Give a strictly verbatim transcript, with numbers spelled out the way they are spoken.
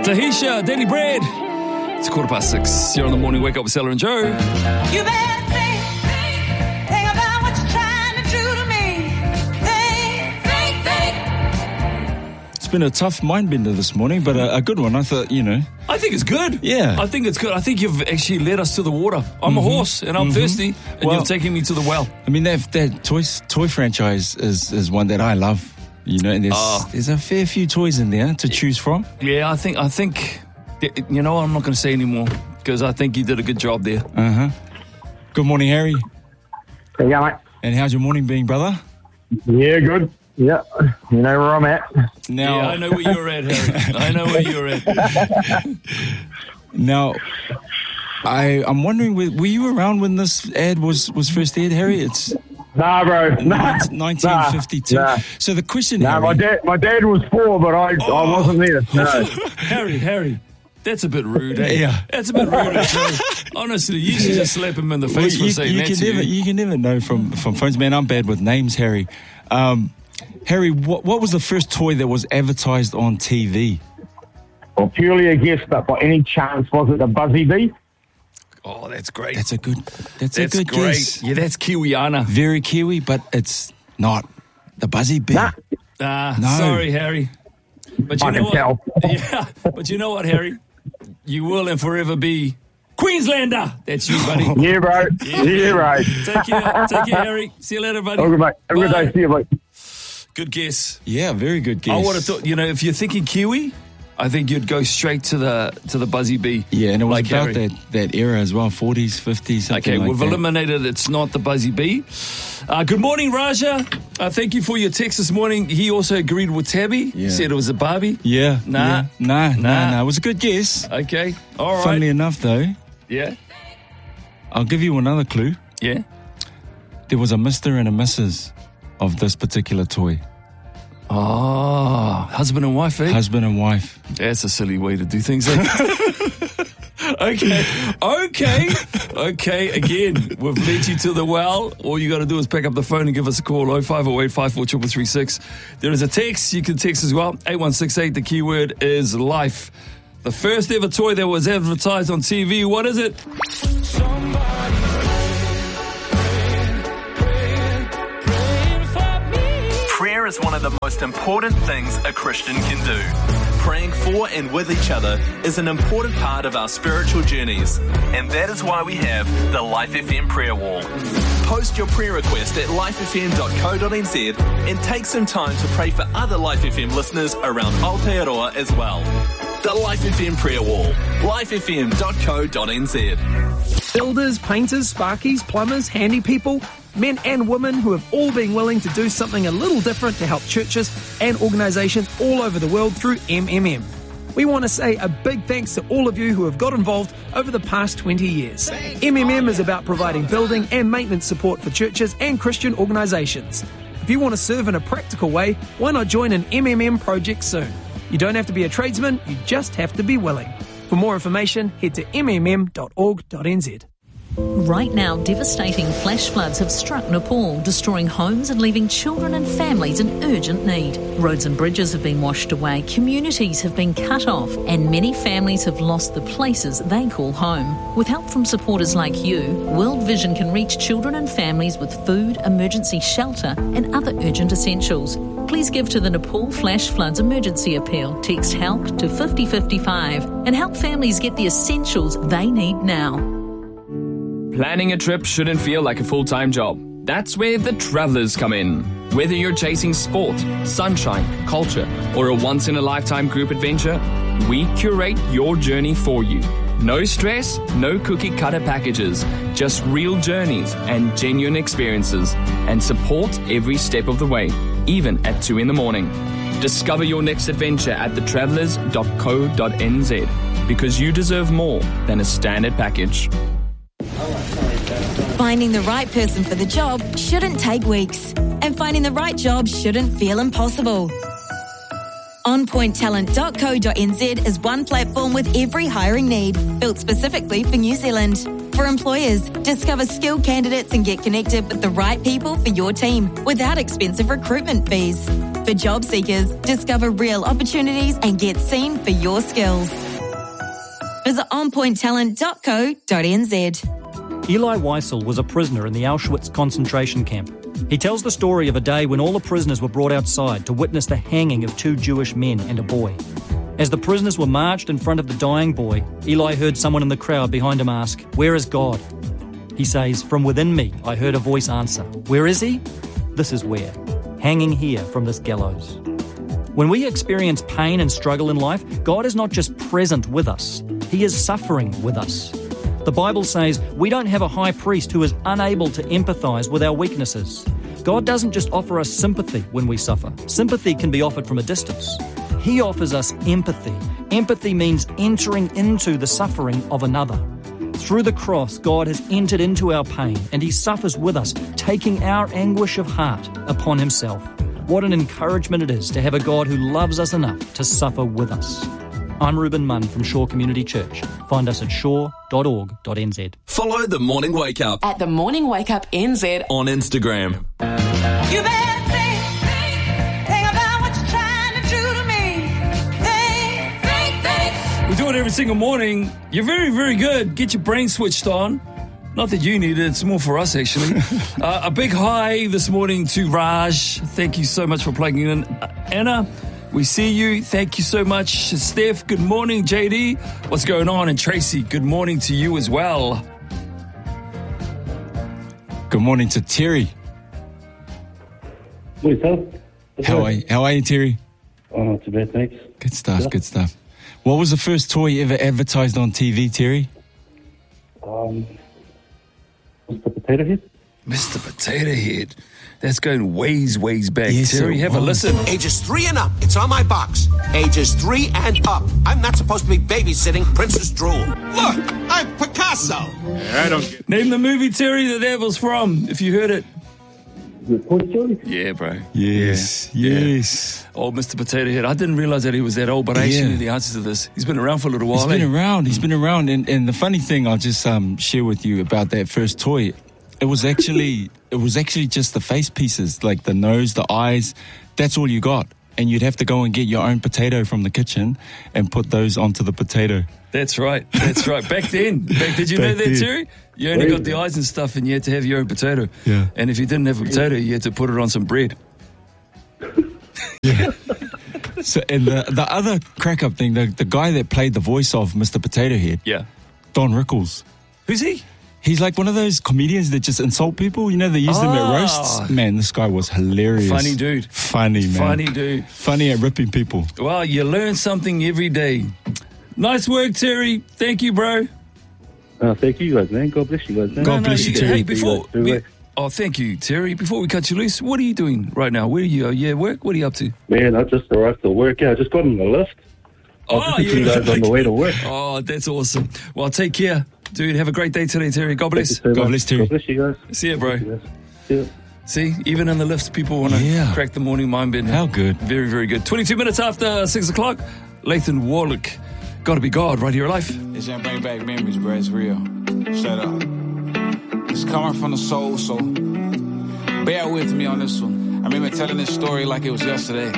Tahisha, Daily Bread. It's quarter past six. You're on the morning wake up with Stella and Joe. You better think, think, think about what you're trying to do to me. Think, think, think. It's been a tough mind bender this morning, but a, a good one. I thought, you know. I think it's good. Yeah. I think it's good. I think you've actually led us to the water. I'm mm-hmm. a horse and I'm mm-hmm. thirsty, and well, you've taken me to the well. I mean, that, that toy, toy franchise is, is one that I love. You know, and there's, uh, there's a fair few toys in there to choose from. Yeah, I think, I think, you know, I'm not going to say anymore because I think you did a good job there. Uh-huh. Good morning, Harry. There you go, mate. And how's your morning being, brother? Yeah, good. Yeah, you know where I'm at. Now, yeah, I know where you're at, Harry. I know where you're at. Now, I, I'm wondering, were, were you around when this ad was, was first aired, Harry? It's... Nah, bro. Nah, nineteen fifty-two. Nah. So the question, nah, Harry... my dad, my dad was four, but I, oh. I wasn't there. No. Harry, Harry, that's a bit rude, eh? Yeah. That's a bit rude, actually. Honestly, you should just slap him in the face well, for you, saying you that can to never, you. You can never know from, from phones. Man, I'm bad with names, Harry. Um, Harry, what, what was the first toy that was advertised on T V? Well, purely a guess, but by any chance, was it a Buzzy Bee? Oh, that's great. That's a good. That's, That's a good great. guess. Yeah, that's Kiwiana. Very Kiwi, but it's not the Buzzy Bee. Nah. Ah, No. sorry, Harry. But you I know can what? tell. Yeah, but you know what, Harry? You will and forever be Queenslander. That's you, buddy. Yeah, bro. Yeah, right. Take care. Take care, Harry. See you later, buddy. Have a good, mate. Have a good Bye. day. See you, mate. Good guess. Yeah, very good guess. I would have thought, you know, if you're thinking Kiwi, I think you'd go straight to the to the Buzzy Bee. Yeah, and it was like about Harry. that, that era as well, forties, fifties, something Okay, like we've that. eliminated it's not the Buzzy Bee. Uh, good morning, Raja. Uh, thank you for your text this morning. He also agreed with Tabby. Yeah. He said it was a Barbie. Yeah. Nah. Yeah. Nah, nah, Nah. nah. It was a good guess. Okay, all right. Funnily enough, though, Yeah, I'll give you another clue. yeah. There was a Mister and a Missus of this particular toy. Oh, husband and wife, eh? Husband and wife. That's a silly way to do things, eh? Okay, okay, okay. Again, we've led you to the well. All you got to do is pick up the phone and give us a call. oh five oh eight, five four three three six. There is a text. You can text as well. eight one six eight. The keyword is life. The first ever toy that was advertised on T V. What is it? Prayer is one of the most important things a Christian can do. Praying for and with each other is an important part of our spiritual journeys, and that is why we have the Life F M prayer wall. Post your prayer request at life f m dot co dot n z and take some time to pray for other Life F M listeners around Aotearoa as well. The Life F M prayer wall, life f m dot co dot n z. Builders, painters, sparkies, plumbers, handy people, men and women who have all been willing to do something a little different to help churches and organisations all over the world through M M M. We want to say a big thanks to all of you who have got involved over the past twenty years. M M M is about providing building and maintenance support for churches and Christian organisations. If you want to serve in a practical way, why not join an M M M project soon? You don't have to be a tradesman, you just have to be willing. For more information, head to m m m dot org dot n z. Right now, devastating flash floods have struck Nepal, destroying homes and leaving children and families in urgent need. Roads and bridges have been washed away, communities have been cut off, and many families have lost the places they call home. With help from supporters like you, World Vision can reach children and families with food, emergency shelter, and other urgent essentials. Please give to the Nepal Flash Floods Emergency Appeal. Text HELP to fifty fifty-five and help families get the essentials they need now. Planning a trip shouldn't feel like a full-time job. That's where the Travellers come in. Whether you're chasing sport, sunshine, culture, or a once-in-a-lifetime group adventure, we curate your journey for you. No stress, no cookie-cutter packages, just real journeys and genuine experiences, and support every step of the way, even at two in the morning. Discover your next adventure at the travellers dot co dot n z, because you deserve more than a standard package. Finding the right person for the job shouldn't take weeks, and finding the right job shouldn't feel impossible. on point talent dot co dot n z is one platform with every hiring need, built specifically for New Zealand. For employers, discover skilled candidates and get connected with the right people for your team without expensive recruitment fees. For job seekers, discover real opportunities and get seen for your skills. Visit on point talent dot co dot n z. Eli Wiesel was a prisoner in the Auschwitz concentration camp. He tells the story of a day when all the prisoners were brought outside to witness the hanging of two Jewish men and a boy. As the prisoners were marched in front of the dying boy, Eli heard someone in the crowd behind him ask, "Where is God?" He says, "From within me, I heard a voice answer, 'Where is he?' This is where. Hanging here from this gallows." When we experience pain and struggle in life, God is not just present with us, He is suffering with us. The Bible says we don't have a high priest who is unable to empathise with our weaknesses. God doesn't just offer us sympathy when we suffer. Sympathy can be offered from a distance. He offers us empathy. Empathy means entering into the suffering of another. Through the cross, God has entered into our pain and He suffers with us, taking our anguish of heart upon Himself. What an encouragement it is to have a God who loves us enough to suffer with us. I'm Reuben Munn from Shore Community Church. Find us at shore dot org dot n z. Follow The Morning Wake Up At The Morning Wake Up N Z. on Instagram. You better think, think, think about what you're trying to do to me. Think, think, think. We do it every single morning. You're very, very good. Get your brain switched on. Not that you need it, it's more for us, actually. uh, a big hi this morning to Raj. Thank you so much for plugging in. Uh, Anna, we see you. Thank you so much. Steph, good morning. J D, what's going on? And Tracy, good morning to you as well. Good morning to Terry. What's up? How are you, how are you, Terry? Oh, not too bad, thanks. Good stuff, Yeah. good stuff. What was the first toy you ever advertised on T V, Terry? Um, Mister Potato Head? Mister Potato Head. That's going ways, ways back. Yes, Terry, it have a was. listen. Ages three and up. It's on my box. Ages three and up. I'm not supposed to be babysitting Princess Drool. Look, I'm Picasso. I don't get Name the movie, Terry, that that was from, if you heard it. it. Toy Story? Yeah, bro. Yes, Yeah, yes. yeah. Old Mister Potato Head. I didn't realize that he was that old, but I actually Yeah. knew the answer to this. He's been around for a little while. He's been eh? around. He's been around. And, and the funny thing, I'll just um, share with you about that first toy. It was actually, it was actually just the face pieces, like the nose, the eyes. That's all you got. And you'd have to go and get your own potato from the kitchen and put those onto the potato. That's right. That's right. Back then. Back, did you know Back that, then. Terry? You only got the eyes and stuff, and you had to have your own potato. Yeah. And if you didn't have a potato, you had to put it on some bread. So, and the, the other crack up thing, the, the guy that played the voice of Mister Potato Head, Yeah. Don Rickles. Who's he? He's like one of those comedians that just insult people. You know, they use them at Ah. roasts. Man, this guy was hilarious. Funny dude. Funny, man. Funny dude. Funny at ripping people. Well, you learn something every day. Nice work, Terry. Thank you, bro. Uh, thank you guys, man. God bless you guys, man. God bless you, you- Terry. Hey, before, Do we- it. oh, thank you, Terry. Before we cut you loose, what are you doing right now? Where are you? Are you at work? What are you up to? Man, I just arrived to work. Yeah, I just got on the lift. I was listening to you guys on the way to work. Oh, that's awesome. Well, take care, dude. Have a great day today, Terry. God bless. Thank you so God much. bless, Terry. God bless you guys. See ya, bro. Yes. See ya. See, even in the lifts, people want to Yeah. crack the morning mind bender. How good. Very, very good. twenty-two minutes after six o'clock, Lathan Warlock. Gotta be God right here at Life. It's gonna bring back memories, bro. It's real. Shut up. It's coming from the soul, so bear with me on this one. I remember telling this story like it was yesterday.